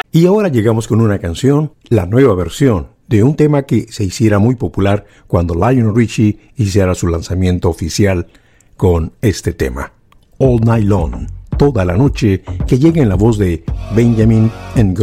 Y ahora llegamos con una canción, la nueva versión de un tema que se hiciera muy popular cuando Lionel Richie hiciera su lanzamiento oficial con este tema, All Night Long, toda la noche, que llega en la voz de Benjamin Ingrosso.